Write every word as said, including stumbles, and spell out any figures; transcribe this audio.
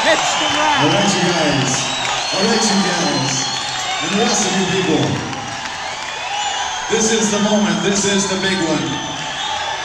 It's the round. All right, you guys. All right, you guys. And the rest of you people. This is the moment. This is the big one.